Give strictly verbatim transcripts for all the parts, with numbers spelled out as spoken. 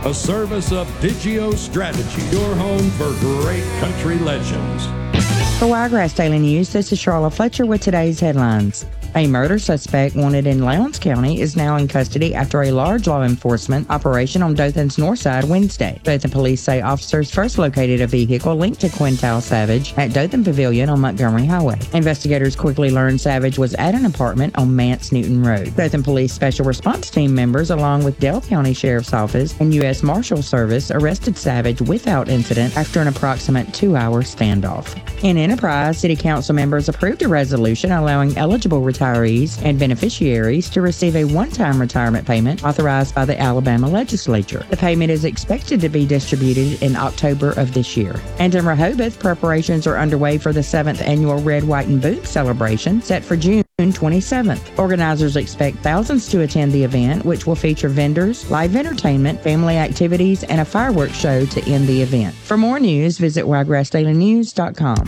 a service of Digio Strategy, your home for great country legends. For Wiregrass Daily News, this is Charlotte Fletcher with today's headlines. A murder suspect wanted in Lowndes County is now in custody after a large law enforcement operation on Dothan's north side Wednesday. Dothan police say officers first located a vehicle linked to Quintal Savage at Dothan Pavilion on Montgomery Highway. Investigators quickly learned Savage was at an apartment on Mance Newton Road. Dothan Police Special Response Team members, along with Dale County Sheriff's Office and U S Marshal Service, arrested Savage without incident after an approximate two-hour standoff. In Enterprise, City Council members approved a resolution allowing eligible retirees and beneficiaries to receive a one-time retirement payment authorized by the Alabama legislature. The payment is expected to be distributed in October of this year. And in Rehoboth, preparations are underway for the seventh annual Red, White, and Boot celebration set for June twenty-seventh. Organizers expect thousands to attend the event, which will feature vendors, live entertainment, family activities, and a fireworks show to end the event. For more news, visit wiregrass daily news dot com.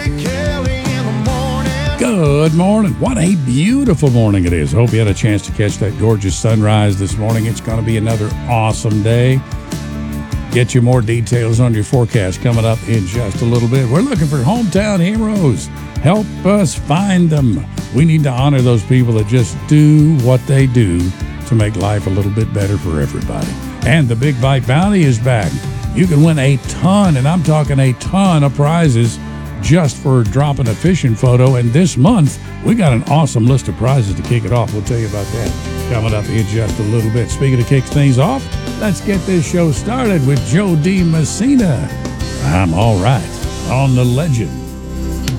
Good morning. What a beautiful morning it is. Hope you had a chance to catch that gorgeous sunrise this morning. It's going to be another awesome day. Get you more details on your forecast coming up in just a little bit. We're looking for hometown heroes. Help us find them. We need to honor those people that just do what they do to make life a little bit better for everybody. And the Big Bite Bounty is back. You can win a ton, and I'm talking a ton of prizes just for dropping a fishing photo. And this month, we got an awesome list of prizes to kick it off. We'll tell you about that coming up in just a little bit. Speaking of kick things off, let's get this show started with Joe D. Messina. I'm all right on the legend.